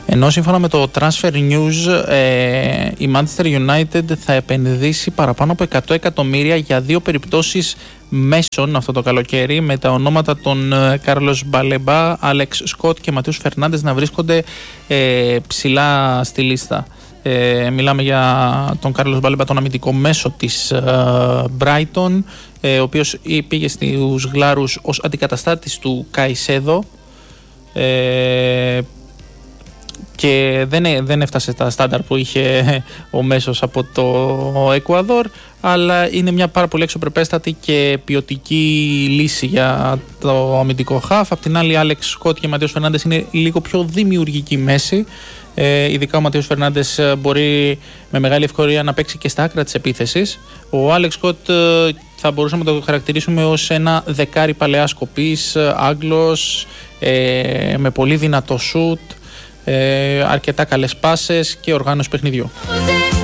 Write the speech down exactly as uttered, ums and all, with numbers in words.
Ενώ σύμφωνα με το Transfer News, ε, η Manchester United θα επενδύσει παραπάνω από εκατό εκατομμύρια για δύο περιπτώσεις μέσων αυτό το καλοκαίρι, με τα ονόματα των Κάρλος Μπαλεμπά, Άλεξ Σκοτ και Ματίους Φερνάντες να βρίσκονται ε, ψηλά στη λίστα. Ε, μιλάμε για τον Κάρλος Μπαλεμπά, τον αμυντικό μέσο της ε, Brighton, ε, ο οποίος πήγε στους Γλάρους ως αντικαταστάτης του Καϊσέδο ε, και δεν, δεν έφτασε στα στάνταρ που είχε ο μέσος από το Εκουαδόρ, αλλά είναι μια πάρα πολύ αξιοπρεπέστατη και ποιοτική λύση για το αμυντικό χαφ. Απ' την άλλη, Άλεξ Σκοτ και Ματίος Φερνάντες είναι λίγο πιο δημιουργική μέση. Ε, ειδικά ο Ματίος Φερνάντες μπορεί με μεγάλη ευκολία να παίξει και στα άκρα της επίθεσης. Ο Άλεξ Σκοτ ε, θα μπορούσαμε να το χαρακτηρίσουμε ως ένα δεκάρι παλαιάς κοπής, Άγγλος, ε, με πολύ δυνατό σουτ, ε, αρκετά καλές πάσες και οργάνωση παιχνιδιού.